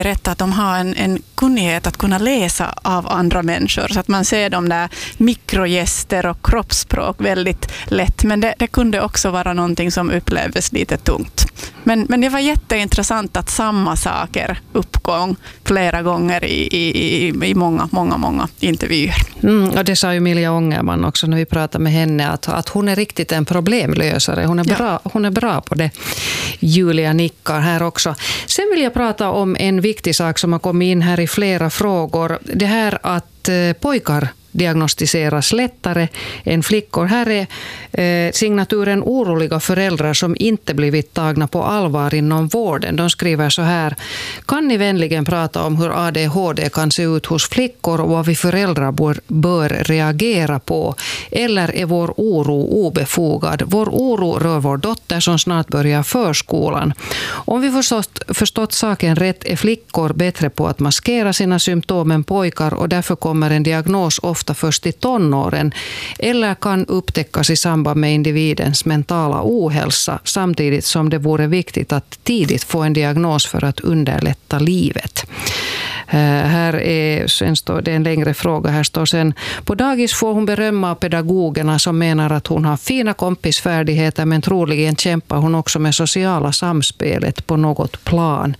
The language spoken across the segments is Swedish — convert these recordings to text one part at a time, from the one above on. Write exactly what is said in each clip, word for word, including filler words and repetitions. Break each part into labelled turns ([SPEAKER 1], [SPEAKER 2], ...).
[SPEAKER 1] rätt att de har en, en kunnighet att kunna läsa av andra människor så att man ser de där mikrogester och kroppsspråk väldigt lätt. Men det, det kunde också vara någonting som upplevdes lite tungt. Men, men det var jätteintressant att samma saker uppgång flera gånger i, i, i många, många, många intervjuer.
[SPEAKER 2] Mm, och det sa ju Milja Ångerman också när vi pratade med henne att, att hon är riktigt en problemlösare. Hon är, ja. bra, hon är bra på det. Julia nickar här också. Sen vill jag prata om en viktig sak som har kommit in här i flera frågor. Det här att eh, pojkar diagnostiseras lättare än flickor. Här är eh, signaturen oroliga föräldrar som inte blivit tagna på allvar inom vården. De skriver så här: kan ni vänligen prata om hur A D H D kan se ut hos flickor och vad vi föräldrar bör, bör reagera på? Eller är vår oro obefogad? Vår oro rör vår dotter som snart börjar förskolan. Om vi förstått, förstått saken rätt är flickor bättre på att maskera sina symptom än pojkar och därför kommer en diagnos ofta först i tonåren eller kan upptäckas i samband med individens mentala ohälsa samtidigt som det vore viktigt att tidigt få en diagnos för att underlätta livet. Uh, här är, sen står det en längre fråga. Här står sen: på dagis får hon berömma av pedagogerna som menar att hon har fina kompisfärdigheter men troligen kämpar hon också med sociala samspelet på något plan.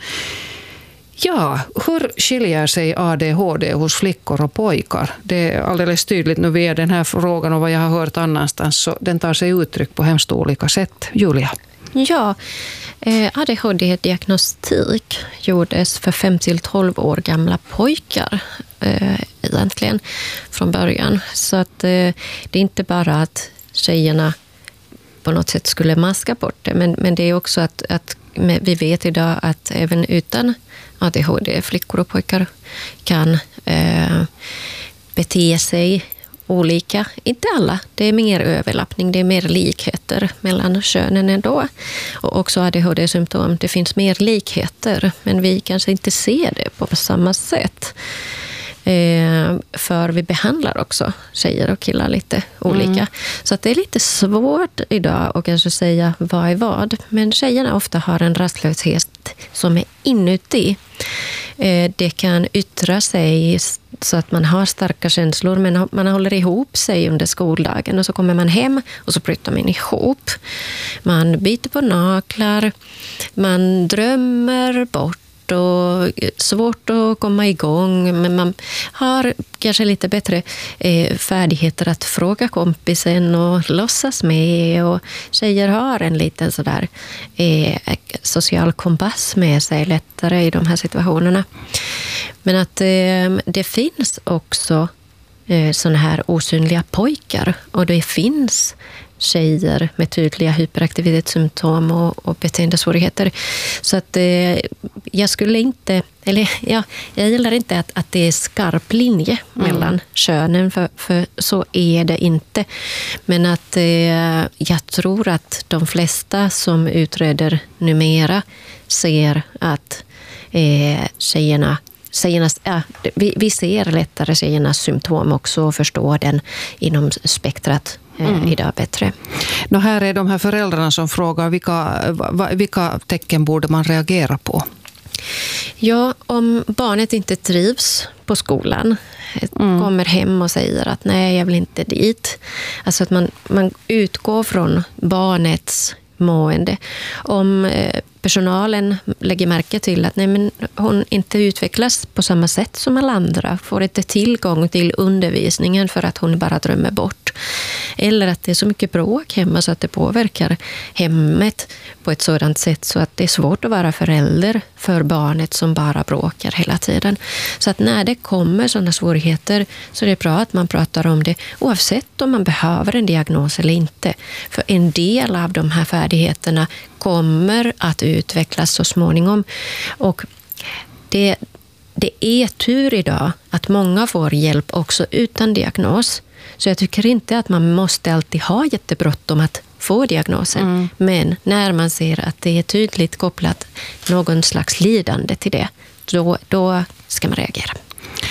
[SPEAKER 2] Ja, hur skiljer sig A D H D hos flickor och pojkar? Det är alldeles tydligt nu via den här frågan och vad jag har hört annanstans, så den tar sig uttryck på hemskt olika sätt. Julia?
[SPEAKER 3] Ja, eh, A D H D-diagnostik gjordes för fem till tolv år gamla pojkar eh, egentligen från början. Så att eh, det är inte bara att tjejerna på något sätt skulle maska bort det, men, men det är också att, att vi vet idag att även utan A D H D, flickor och pojkar kan eh, bete sig olika. Inte alla, det är mer överlappning, det är mer likheter mellan könen ändå. Och också A D H D-symptom, det finns mer likheter, men vi kanske inte ser det på samma sätt. Eh, för vi behandlar också tjejer och killar lite olika. Mm. Så att det är lite svårt idag att kanske säga vad är vad. Men tjejerna ofta har en rastlöshet som är inuti. Eh, det kan yttra sig så att man har starka känslor, men man håller ihop sig under skoldagen och så kommer man hem och så bryter man ihop. Man biter på naglar, man drömmer bort och svårt att komma igång, men man har kanske lite bättre eh, färdigheter att fråga kompisen och låtsas med, och tjejer har en liten sådär eh, social kompass med sig lättare i de här situationerna. Men att eh, det finns också eh, såna här osynliga pojkar, och det finns tjejer med tydliga hyperaktivitetssymptom och, och beteendesvårigheter. Så att eh, jag skulle inte, eller ja, jag gillar inte att, att det är skarp linje mm. mellan könen, för, för så är det inte. Men att eh, jag tror att de flesta som utreder numera ser att eh, tjejerna Tjejernas, ja, vi, vi ser lättare tjejernas symptom också och förstår den inom spektrat eh, mm. idag bättre.
[SPEAKER 2] Nå, här är de här föräldrarna som frågar vilka, vilka tecken borde man reagera på?
[SPEAKER 3] Ja, om barnet inte trivs på skolan, mm. kommer hem och säger att nej, jag vill inte dit. Alltså att man, man utgår från barnets mående. Om eh, personalen lägger märke till att nej, men hon inte utvecklas på samma sätt som alla andra, får inte tillgång till undervisningen för att hon bara drömmer bort. Eller att det är så mycket bråk hemma så att det påverkar hemmet på ett sådant sätt så att det är svårt att vara förälder för barnet som bara bråkar hela tiden. Så att när det kommer sådana svårigheter så är det bra att man pratar om det oavsett om man behöver en diagnos eller inte. För en del av de här färdigheterna kommer att utvecklas så småningom. Och det, det är tur idag att många får hjälp också utan diagnos. Så jag tycker inte att man måste alltid ha jättebråttom att få diagnosen. Mm. Men när man ser att det är tydligt kopplat någon slags lidande till det, då, då ska man reagera.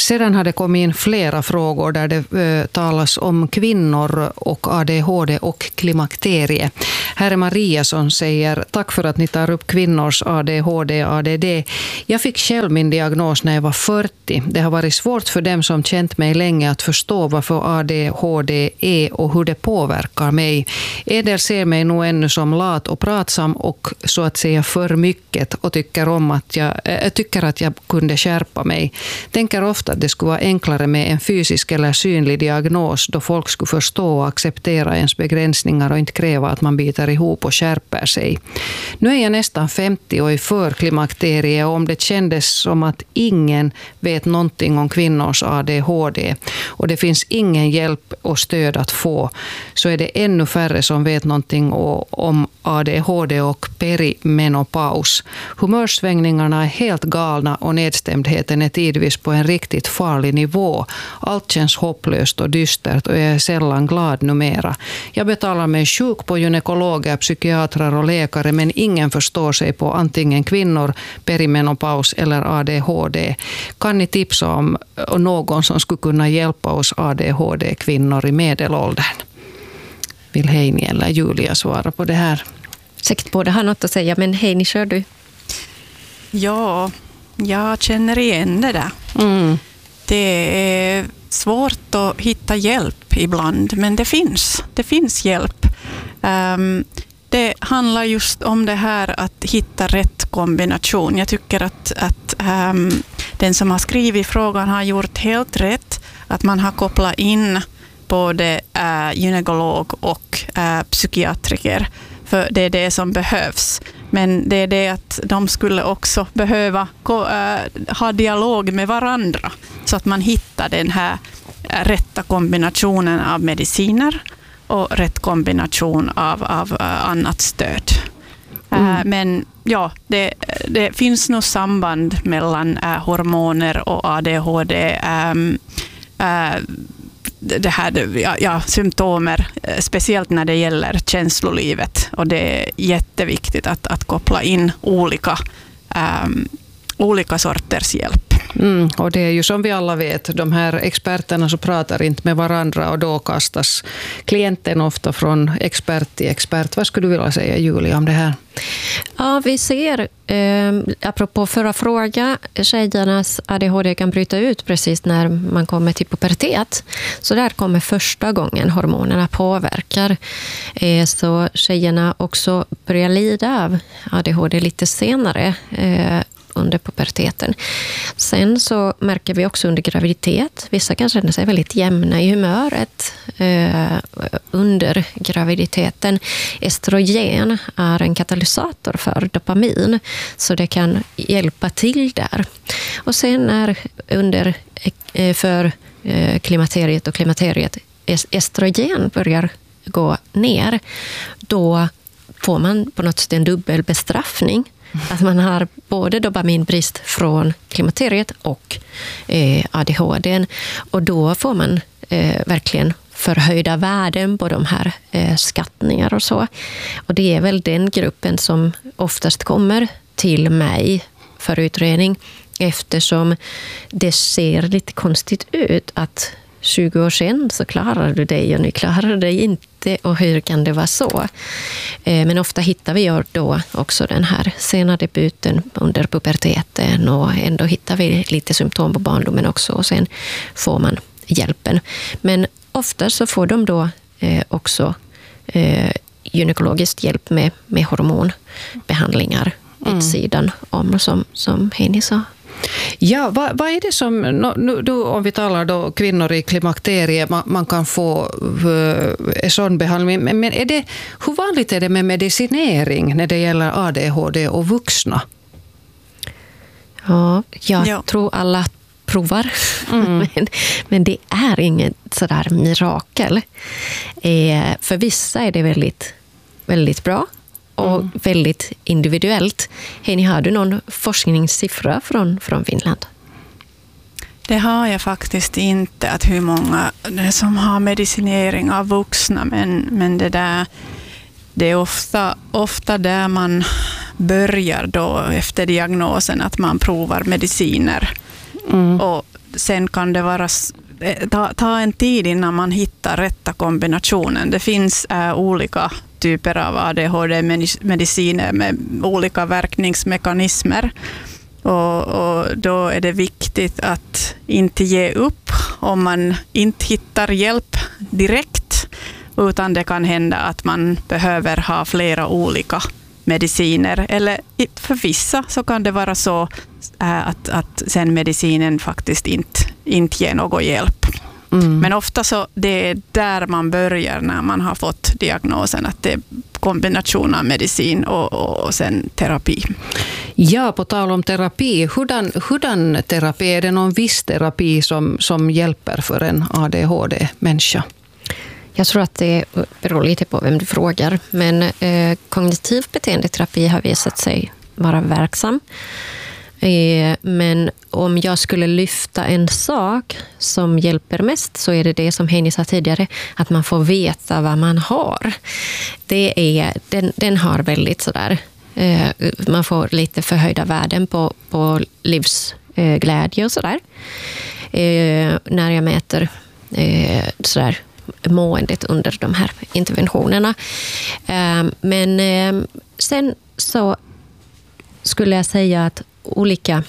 [SPEAKER 2] Sedan har det kommit in flera frågor där det eh, talas om kvinnor och A D H D och klimakterie. Här är Maria som säger: tack för att ni tar upp kvinnors A D H D och A D D. Jag fick själv min diagnos när jag var fyrtio. Det har varit svårt för dem som känt mig länge att förstå varför A D H D är och hur det påverkar mig. En del ser mig nog ännu som lat och pratsam och så att säga för mycket och tycker, om att jag, äh, tycker att jag kunde skärpa mig. Tänker ofta att det skulle vara enklare med en fysisk eller synlig diagnos då folk skulle förstå och acceptera ens begränsningar och inte kräva att man biter ihop och skärper sig. Nu är jag nästan femtio och är för klimakterie, och om det kändes som att ingen vet någonting om kvinnors A D H D och det finns ingen hjälp och stöd att få, så är det ännu färre som vet någonting om A D H D och perimenopaus. Humörsvängningarna är helt galna och nedstämdheten är tidvis på en riktigt farlig nivå. Allt känns hopplöst och dystert och jag är sällan glad numera. Jag betalar mig sjuk på gynekologer, psykiatrer och läkare, men ingen förstår sig på antingen kvinnor, perimenopaus eller A D H D. Kan ni tipsa om någon som skulle kunna hjälpa oss A D H D-kvinnor i medelåldern? Vill Heini eller Julia svara på det här?
[SPEAKER 3] Säkert båda har något att säga, men Heini, kör du?
[SPEAKER 1] Ja, jag känner igen det där.
[SPEAKER 2] Mm.
[SPEAKER 1] Det är svårt att hitta hjälp ibland, men det finns. Det finns hjälp. Um, det handlar just om det här att hitta rätt kombination. Jag tycker att, att um, den som har skrivit frågan har gjort helt rätt. Att man har kopplat in både äh, gynekolog och äh, psykiatriker. För det är det som behövs. Men det är det att de skulle också behöva äh, ha dialog med varandra. Så att man hittar den här äh, rätta kombinationen av mediciner och rätt kombination av, av äh, annat stöd. Mm. Äh, men ja, det, det finns nog samband mellan äh, hormoner och A D H D. Ähm, äh, det här, ja, ja, symptomer, speciellt när det gäller känslolivet. Och det är jätteviktigt att, att koppla in olika, um, olika sorters hjälp.
[SPEAKER 2] Mm, och det är ju som vi alla vet, de här experterna så pratar inte med varandra och då kastas klienten ofta från expert till expert. Vad skulle du vilja säga, Julia, om det här?
[SPEAKER 3] Ja, vi ser, eh, apropå förra fråga, tjejernas A D H D kan bryta ut precis när man kommer till pubertet. Så där kommer första gången hormonerna påverkar. Eh, så tjejerna också börjar lida av A D H D lite senare eh, under puberteten. Sen så märker vi också under graviditet. Vissa kan känna sig väldigt jämna i humöret eh, under graviditeten. Estrogen är en katalysator för dopamin, så det kan hjälpa till där. Och sen är under eh, för eh, klimakteriet och klimakteriet estrogen börjar gå ner, då får man på något sätt en dubbelbestraffning. Att man har både dopaminbrist från klimakteriet och eh, A D H D. Och då får man eh, verkligen förhöjda värden på de här eh, skattningar och så. Och det är väl den gruppen som oftast kommer till mig för utredning, eftersom det ser lite konstigt ut att tjugo år sedan så klarar du dig och nu klarar du dig inte, och hur kan det vara så? Men ofta hittar vi då också den här sena debuten under puberteten, och ändå hittar vi lite symptom på barndomen också, och sen får man hjälpen. Men ofta så får de då också gynekologisk hjälp med, med hormonbehandlingar mm. vid sidan om, som, som Heini sa.
[SPEAKER 2] Ja, vad, vad är det som, nu, då, om vi talar då kvinnor i klimakteriet, man, man kan få uh, sån behandling, men, men är det, hur vanligt är det med medicinering när det gäller A D H D och vuxna?
[SPEAKER 3] Ja, jag
[SPEAKER 1] ja.
[SPEAKER 3] tror alla provar, mm. men, men det är inget sådär mirakel. Eh, för vissa är det väldigt, väldigt bra. Och mm. väldigt individuellt. Heini, har du någon forskningssiffra från, från Finland?
[SPEAKER 1] Det har jag faktiskt inte, att hur många det som har medicinering av vuxna, men, men det där, det är ofta, ofta där man börjar då efter diagnosen, att man provar mediciner. Mm. Och sen kan det vara ta, ta en tid innan man hittar rätta kombinationen. Det finns äh, olika typer av A D H D-mediciner med olika verkningsmekanismer. Och, och då är det viktigt att inte ge upp om man inte hittar hjälp direkt, utan det kan hända att man behöver ha flera olika mediciner. Eller för vissa så kan det vara så att, att sen medicinen faktiskt inte, inte ger någon hjälp. Mm. Men ofta så det är där man börjar när man har fått diagnosen, att det är kombination av medicin och, och sen terapi.
[SPEAKER 2] Ja, på tal om terapi, hurdan, hurdan terapi, är det någon viss terapi som, som hjälper för en A D H D-människa?
[SPEAKER 3] Jag tror att det beror lite på vem du frågar, men eh, kognitiv beteendeterapi har visat sig vara verksam. Eh, men om jag skulle lyfta en sak som hjälper mest, så är det det som Heini sa tidigare, att man får veta vad man har. Det är, den, den har väldigt sådär, eh, man får lite förhöjda värden på, på livsglädje och sådär. Eh, när jag mäter eh, sådär måendet under de här interventionerna. Men sen så skulle jag säga att olika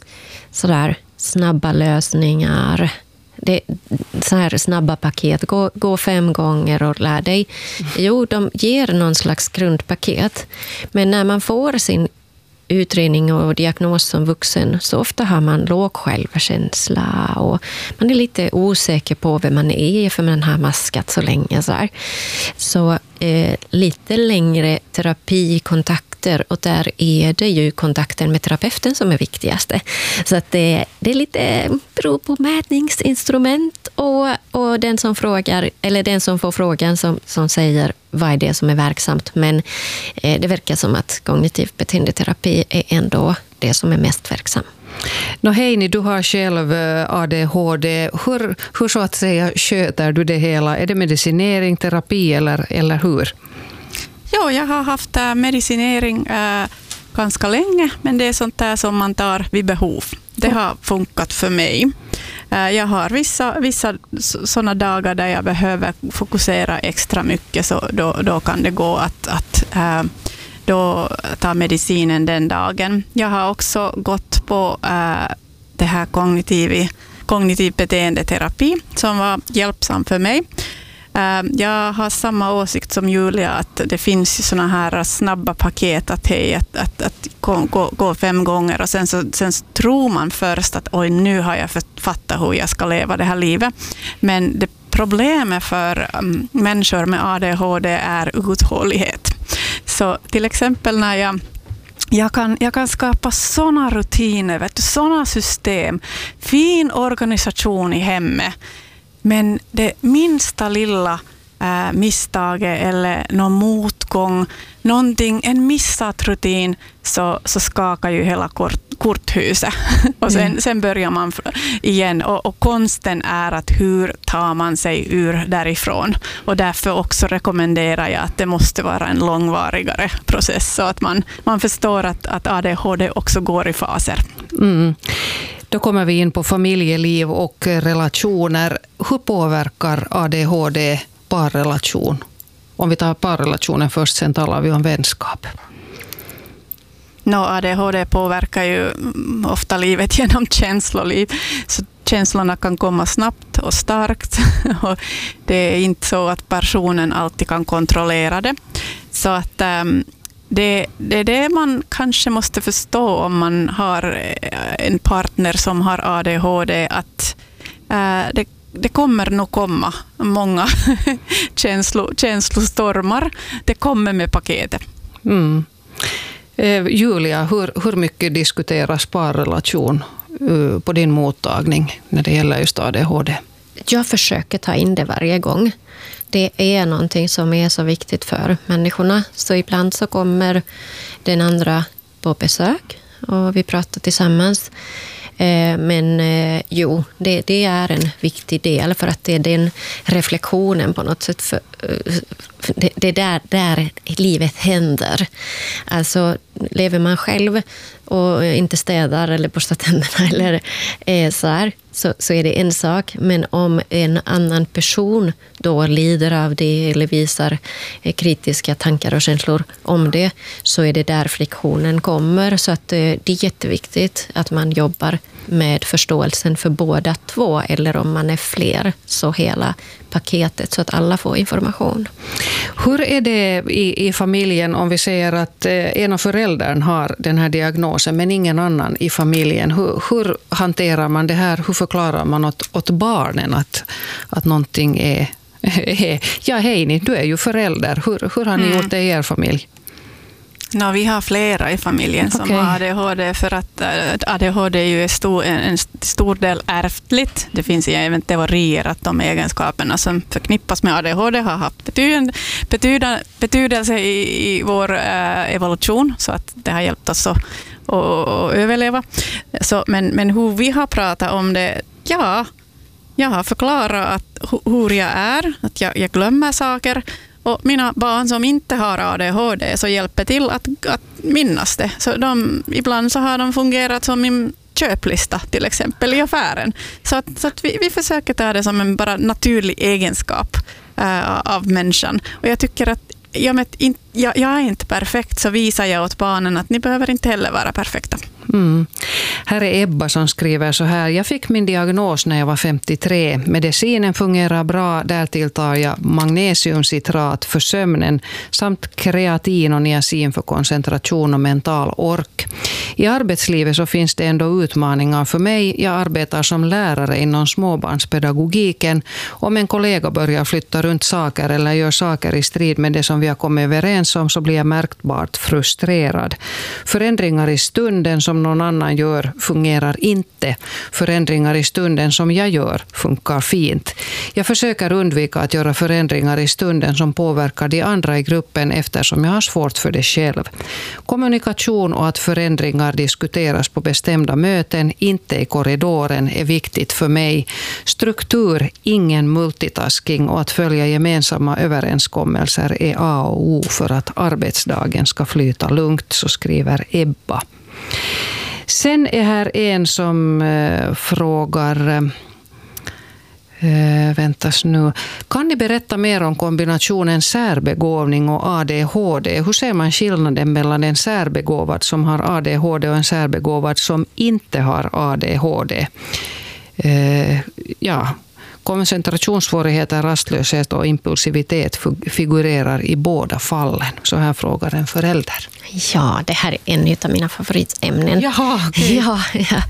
[SPEAKER 3] sådär snabba lösningar, det, så här snabba paket, gå, gå fem gånger och lär dig. Jo, de ger någon slags grundpaket. Men när man får sin utredning och diagnos som vuxen, så ofta har man låg självkänsla och man är lite osäker på vem man är, för man har maskat så länge. Så, här. så eh, lite längre terapikontakter, och där är det ju kontakten med terapeuten som är viktigaste. Så att det, det är lite beror på mätningsinstrument och, och den som frågar, eller den som får frågan som, som säger vad är det som är verksamt. Men eh, det verkar som att kognitiv beteendeterapi är ändå det som är mest verksam.
[SPEAKER 2] Nå, Heini, du har själv A D H D. Hur, hur så att säga sköter du det hela? Är det medicinering, terapi eller, eller hur?
[SPEAKER 1] Ja, jag har haft äh, medicinering äh, ganska länge, men det är sånt där som man tar vid behov. Det har funkat för mig. Äh, jag har vissa, vissa sådana dagar där jag behöver fokusera extra mycket, så då, då kan det gå att, att äh, då ta medicinen den dagen. Jag har också gått på äh, det här kognitiv, kognitiv beteendeterapi som var hjälpsam för mig. Jag har samma åsikt som Julia, att det finns såna här snabba paket att, hej, att, att, att gå, gå fem gånger och sen så, sen så tror man först att oj, nu har jag fattat hur jag ska leva det här livet. Men det problemet för um, människor med A D H D är uthållighet. Så till exempel när jag Jag kan, jag kan skapa såna rutiner, vet du, såna system, fin organisation i hemmet. Men det minsta lilla äh, misstaget eller någon motgång, någonting, en missat rutin, så, så skakar ju hela kort, korthuset. Och sen, mm. sen börjar man igen. Och, och konsten är att hur tar man sig ur därifrån. Och därför också rekommenderar jag att det måste vara en långvarigare process, så att man, man förstår att, att A D H D också går i faser.
[SPEAKER 2] Mm. Då kommer vi in på familjeliv och relationer. Hur påverkar A D H D parrelation? Om vi tar parrelationen först, sen talar vi om vänskap.
[SPEAKER 1] No, A D H D påverkar ju ofta livet genom känsloliv. Så känslorna kan komma snabbt och starkt. Och det är inte så att personen alltid kan kontrollera det. Så att um, Det, det är det man kanske måste förstå om man har en partner som har A D H D, att äh, det, det kommer nog komma många känslo, känslostormar. Det kommer med paketet.
[SPEAKER 2] Mm. Eh, Julia, hur, hur mycket diskuteras parrelation uh, på din mottagning när det gäller just A D H D?
[SPEAKER 3] Jag försöker ta in det varje gång. Det är någonting som är så viktigt för människorna. Så ibland så kommer den andra på besök och vi pratar tillsammans. Men jo, det, det är en viktig del, för att det är den reflektionen på något sätt. För, det, det är där, där livet händer. Alltså lever man själv och inte städar eller borstar tänderna eller är så här, så, så är det en sak. Men om en annan person då lider av det eller visar kritiska tankar och känslor om det, så är det där friktionen kommer. Så att det är jätteviktigt att man jobbar med förståelsen för båda två, eller om man är fler, så hela paketet, så att alla får information.
[SPEAKER 2] Hur är det i, i familjen om vi säger att eh, en av föräldrarna har den här diagnosen men ingen annan i familjen? Hur, hur hanterar man det här? Hur förklarar man åt, åt barnen att, att någonting är, är... Ja, hej ni, du är ju förälder. Hur, hur har ni mm. gjort det i er familj?
[SPEAKER 1] No, vi har flera i familjen som okay. har A D H D, för att A D H D är ju en stor, en stor del ärftligt. Det finns även teorier att de egenskaperna som förknippas med A D H D har haft betydelse, betydelse, betydelse i, i vår äh, evolution, så att det har hjälpt oss att, att, att överleva. Så, men, men hur vi har pratat om det, ja, jag har förklarat att, hur jag är, att jag, jag glömmer saker. Och mina barn som inte har A D H D så hjälper till att, att minnas det. Så de, ibland så har de fungerat som min köplista till exempel i affären. Så att, så att vi, vi försöker ta det som en bara naturlig egenskap äh, av människan. Och jag tycker att jag, med, in, jag, jag är inte perfekt, så visar jag åt barnen att ni behöver inte heller vara perfekta.
[SPEAKER 2] Mm. Här är Ebba som skriver så här: jag fick min diagnos när jag var femtiotre. Medicinen fungerar bra, därtill tar jag magnesiumcitrat för sömnen samt kreatin och niacin för koncentration och mental ork. I arbetslivet så finns det ändå utmaningar för mig. Jag arbetar som lärare inom småbarnspedagogiken. Om en kollega börjar flytta runt saker eller gör saker i strid med det som vi har kommit överens om, så blir jag märkbart frustrerad. Förändringar i stunden som någon annan gör fungerar inte. Förändringar i stunden som jag gör funkar fint. Jag försöker undvika att göra förändringar i stunden som påverkar de andra i gruppen, eftersom jag har svårt för det själv. Kommunikation och att förändringar diskuteras på bestämda möten, inte i korridoren, är viktigt för mig. Struktur, ingen multitasking, och att följa gemensamma överenskommelser är A och O för att arbetsdagen ska flyta lugnt, så skriver Ebba. Sen är här en som eh, frågar... Eh, väntas nu. Kan ni berätta mer om kombinationen särbegåvning och A D H D? Hur ser man skillnaden mellan en särbegåvad som har A D H D och en särbegåvad som inte har A D H D? Eh, ja... Koncentrationssvårigheter, rastlöshet och impulsivitet figurerar i båda fallen. Så här frågar en förälder.
[SPEAKER 3] Ja, det här är en av mina favoritämnen.
[SPEAKER 2] Jaha, okay.
[SPEAKER 3] ja, ja.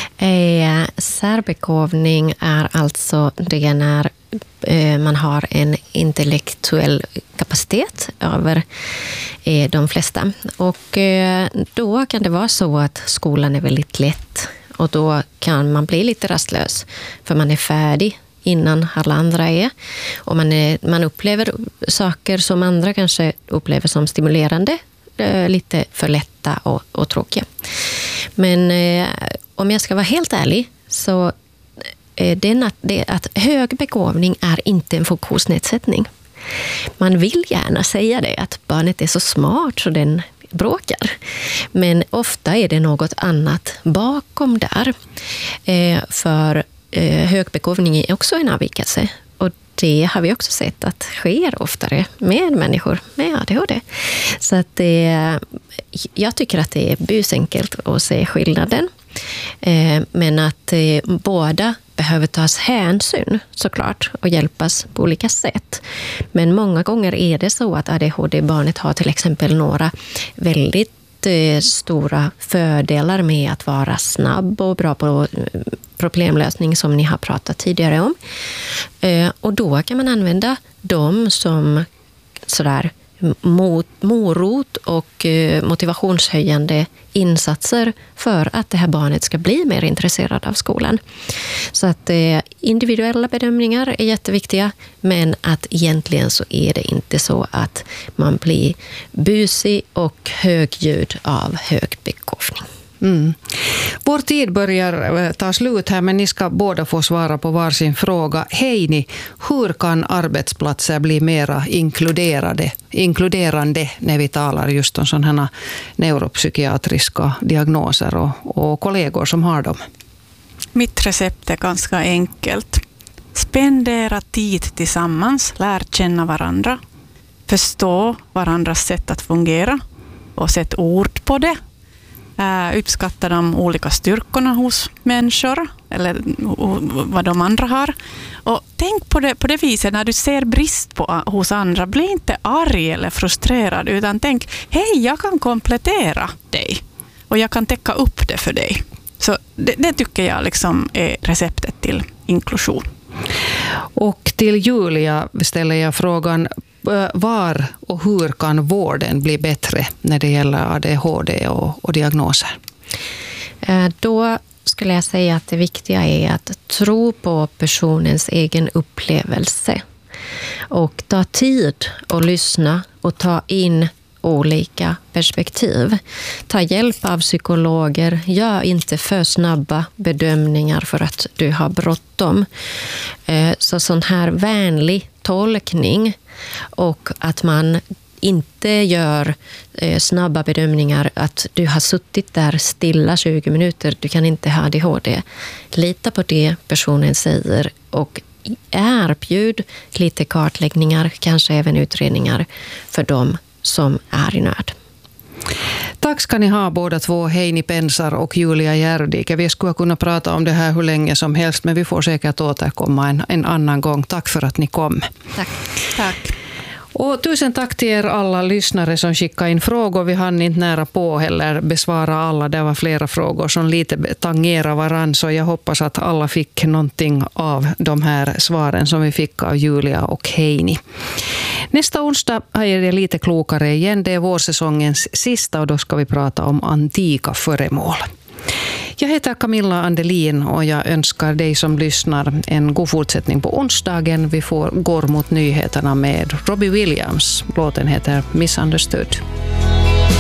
[SPEAKER 3] Eh, särbegåvning är alltså det när eh, man har en intellektuell kapacitet över eh, de flesta. Och eh, då kan det vara så att skolan är väldigt lätt. Och då kan man bli lite rastlös, för man är färdig innan alla andra är. Och man, är, man upplever saker som andra kanske upplever som stimulerande, eh, lite för lätta och, och tråkiga. Men eh, om jag ska vara helt ärlig, så är det att, det, att hög begåvning är inte en funktionsnedsättning. Man vill gärna säga det, att barnet är så smart så den bråkar. Men ofta är det något annat bakom där. Eh, för eh, högbegåvning är också en avvikelse. Och det har vi också sett att sker oftare med människor med A D H D. Så att det, jag tycker att det är busenkelt att se skillnaden. Eh, men att eh, båda behöver tas hänsyn såklart och hjälpas på olika sätt. Men många gånger är det så att A D H D-barnet har till exempel några väldigt eh, stora fördelar med att vara snabb och bra på problemlösning, som ni har pratat tidigare om. Eh, och då kan man använda dem som sådär mot, morot och eh, motivationshöjande insatser för att det här barnet ska bli mer intresserad av skolan. Så att eh, individuella bedömningar är jätteviktiga, men att egentligen så är det inte så att man blir busig och högljudd av hög begåvning.
[SPEAKER 2] Mm. Vår tid börjar ta slut här, men ni ska båda få svara på varsin fråga. Heini, hur kan arbetsplatser bli mera inkluderade, inkluderande när vi talar just om sådana neuropsykiatriska diagnoser och, och kollegor som har dem?
[SPEAKER 1] Mitt recept är ganska enkelt. Spendera tid tillsammans, lär känna varandra, förstå varandras sätt att fungera och sätt ord på det. Uh, uppskatta de olika styrkorna hos människor eller uh, vad de andra har. Och tänk på det, på det viset när du ser brist på, hos andra. Bli inte arg eller frustrerad, utan tänk, hej, jag kan komplettera dig och jag kan täcka upp det för dig. Så det, det tycker jag liksom är receptet till inklusion.
[SPEAKER 2] Och till Julia ställer jag frågan, var och hur kan vården bli bättre när det gäller A D H D och, och diagnoser?
[SPEAKER 3] Då skulle jag säga att det viktiga är att tro på personens egen upplevelse och ta tid att lyssna och ta in olika perspektiv. Ta hjälp av psykologer. Gör inte för snabba bedömningar för att du har bråttom. Så sån här vänlig tolkning och att man inte gör snabba bedömningar att du har suttit där stilla tjugo minuter, du kan inte ha A D H D. Lita på det personen säger och erbjud lite kartläggningar, kanske även utredningar för dem som är i nöd.
[SPEAKER 2] Tack ska ni ha båda två, Heini Pensar och Julia Järvdike. Vi skulle kunna prata om det här hur länge som helst, men vi får säkert återkomma en, en annan gång. Tack för att ni kom.
[SPEAKER 3] Tack.
[SPEAKER 1] Tack.
[SPEAKER 2] Och tusen tack till er alla lyssnare som skickade in frågor. Vi hann inte nära på heller besvara alla. Det var flera frågor som lite tangerar varann, så jag hoppas att alla fick någonting av de här svaren som vi fick av Julia och Heini. Nästa onsdag är det lite klokare igen. Det är vårsäsongens sista och då ska vi prata om antika föremål. Jag heter Camilla Andelin och jag önskar dig som lyssnar en god fortsättning på onsdagen. Vi får, går mot nyheterna med Robbie Williams. Låten heter Misunderstood.